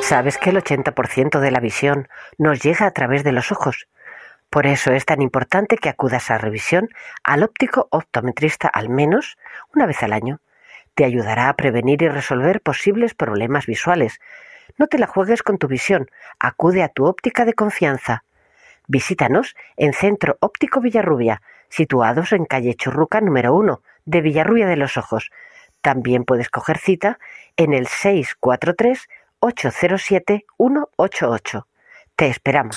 Sabes que el 80% de la visión nos llega a través de los ojos. Por eso es tan importante que acudas a revisión al óptico optometrista al menos una vez al año. Te ayudará a prevenir y resolver posibles problemas visuales. No te la juegues con tu visión. Acude a tu óptica de confianza. Visítanos en Centro Óptico Villarrubia, situados en calle Churruca número 1 de Villarrubia de los Ojos. También puedes coger cita en el 643 807 188. Te esperamos.